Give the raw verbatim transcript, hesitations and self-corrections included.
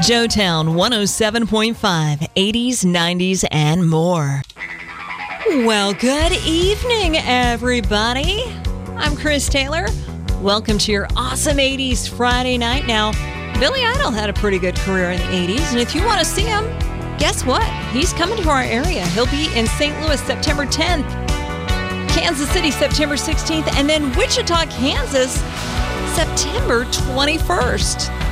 Joetown one oh seven point five, eighties, nineties, and more. Well, good evening, everybody. I'm Chris Taylor. Welcome to your awesome eighties Friday night. Now, Billy Idol had a pretty good career in the eighties, and if you want to see him, guess what? He's coming to our area. He'll be in Saint Louis September tenth, Kansas City September sixteenth, and then Wichita, Kansas September twenty-first.